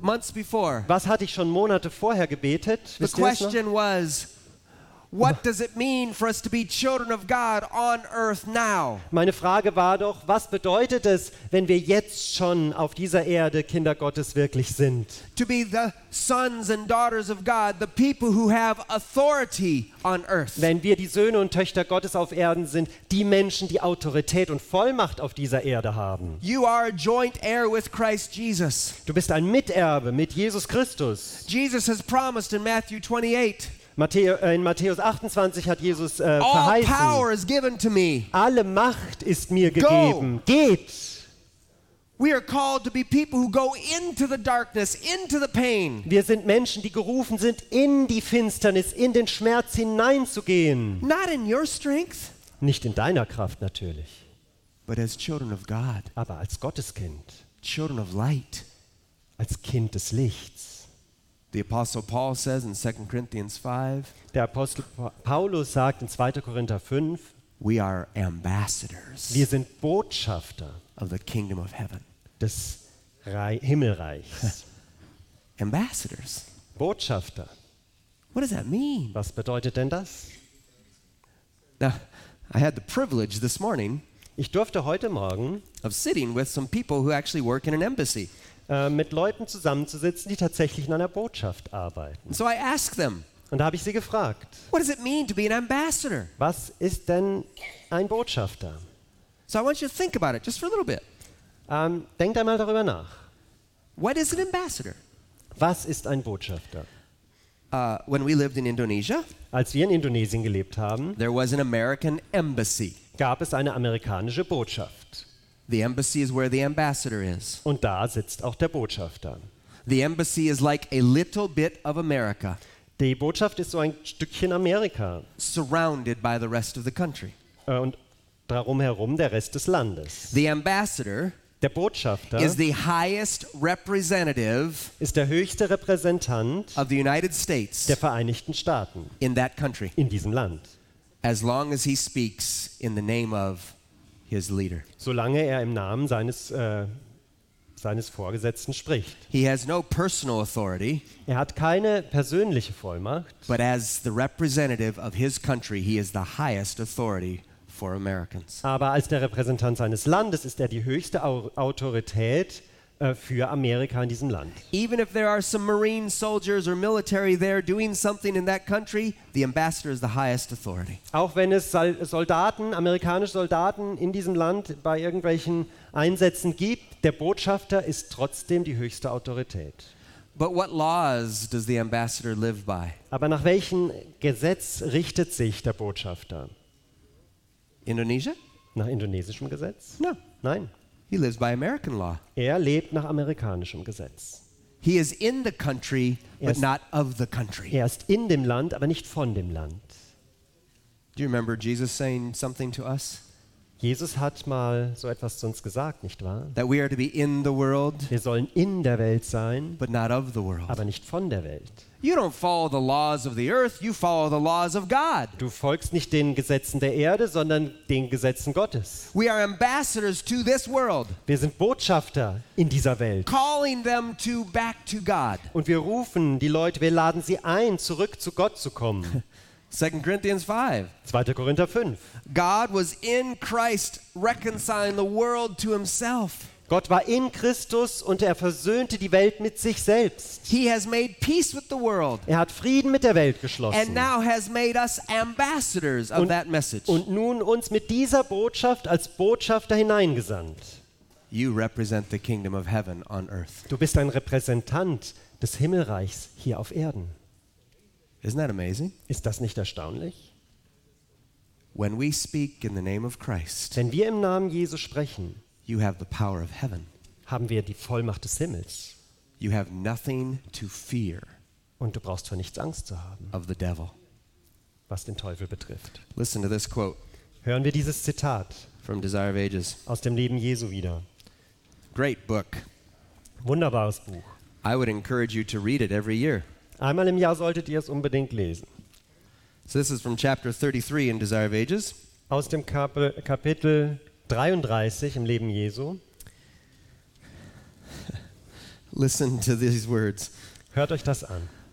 months before. Was hatte ich schon Monate vorher gebetet? The Wisst ihr es noch? question was, what does it mean for us to be children of God on earth now? Meine Frage war doch, was bedeutet es, wenn wir jetzt schon auf dieser Erde Kinder Gottes wirklich sind? To be the sons and daughters of God, the people who have authority on earth. Wenn wir die Söhne und Töchter Gottes auf Erden sind, die Menschen, die Autorität und Vollmacht auf dieser Erde haben. You are a joint heir with Christ Jesus. Du bist ein Miterbe mit Jesus Christus. Jesus has promised in Matthew 28, In Matthäus 28 hat Jesus all verheißen, power is given to me. alle Macht ist mir gegeben. Geht! We are called to be people who go into the darkness, into the pain. Wir sind Menschen, die gerufen sind, in die Finsternis, in den Schmerz hineinzugehen. Not in your strength, Nicht in deiner Kraft natürlich, but as children of God, aber als Gotteskind, children of light. als Kind des Lichts. The Apostle Paul says in 2 Corinthians 5, Der Apostel Paulus sagt in 2. Korinther 5, we are ambassadors wir sind Botschafter of the kingdom of heaven. des Himmelreichs. Ambassadors. Botschafter. What does that mean? Was bedeutet denn das? Now, I had the privilege this morning Ich durfte heute Morgen of sitting with some people who actually work in an embassy. mit Leuten zusammenzusitzen, die tatsächlich in einer Botschaft arbeiten. And so I asked them, Und da habe ich sie gefragt, what does it mean to be an ambassador? was ist denn ein Botschafter? So I want you to think about it just for a little bit. Denkt einmal darüber nach. What is an ambassador? Was ist ein Botschafter? When we lived in Indonesia, Als wir in Indonesien gelebt haben, there was an American embassy. gab es eine amerikanische Botschaft. The embassy is where the ambassador is. Und da sitzt auch der Botschafter. The embassy is like a little bit of America, Die Botschaft ist so ein Stückchen Amerika surrounded by the rest of the country. und darum herum der Rest des Landes. The ambassador Der Botschafter is the highest representative ist der höchste Repräsentant of the United States der Vereinigten Staaten in that country, in diesem Land, as long as he speaks in the name of his leader. solange er im Namen seines Vorgesetzten spricht. He has no personal authority, Er hat keine persönliche Vollmacht, but as the representative of his country, he is the highest authority for Americans. aber als der Repräsentant seines Landes ist er die höchste Autorität für Amerika in diesem Land. Even if there are some Marine soldiers or military there doing something in that country, the ambassador is the highest authority. Auch wenn es amerikanische Soldaten in diesem Land bei irgendwelchen Einsätzen gibt, der Botschafter ist trotzdem die höchste Autorität. But what laws does the ambassador live by? Aber nach welchem Gesetz richtet sich der Botschafter? Indonesia? Nach indonesischem Gesetz? No. Nein. He lives by American law. Er lebt nach amerikanischem Gesetz. He is in the country, but Yes. not of the country. Er ist in dem Land, aber nicht von dem Land. Do you remember Jesus saying something to us? Jesus hat mal so etwas zu uns gesagt, nicht wahr? That we are to be in the world, Wir sollen in der Welt sein, but not of the world. aber nicht von der Welt. You don't follow the laws of the earth, you follow the laws of God. Du folgst nicht den Gesetzen der Erde, sondern den Gesetzen Gottes. We are ambassadors to this world, Wir sind Botschafter in dieser Welt. calling them back to God. Und wir rufen die Leute, wir laden sie ein, zurück zu Gott zu kommen. 2 Corinthians 5. 2. Korinther 5. God was in Christ reconciling the world to himself. Gott war in Christus und er versöhnte die Welt mit sich selbst. He has made peace with the world Er hat Frieden mit der Welt and geschlossen. now has made us ambassadors of that message. Und nun uns mit dieser Botschaft als Botschafter hineingesandt. You represent the kingdom of heaven on earth. Du bist ein Repräsentant des Himmelreichs hier auf Erden. Isn't that amazing? Ist das nicht erstaunlich? When we speak in the name of Christ, Wenn wir im Namen Jesu sprechen, you have the power of heaven. haben wir die Vollmacht des Himmels. You have nothing to fear Und du brauchst vor nichts Angst zu haben, of the devil. was den Teufel betrifft. Listen to this quote Hören wir dieses Zitat from Desire of Ages. aus dem Leben Jesu wieder. Great book. Wunderbares Buch. I would encourage you to read it every year. Einmal im Jahr solltet ihr es unbedingt lesen. So this is from chapter 33 in Desire of Ages. Aus dem Kapitel 33 im Leben Jesu. Listen to these words. Hört euch das an.